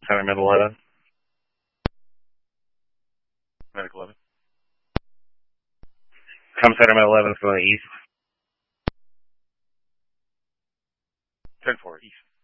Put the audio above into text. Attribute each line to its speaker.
Speaker 1: Center Med 11. Medic 11. Center Med 11 is going east. 10-4 east.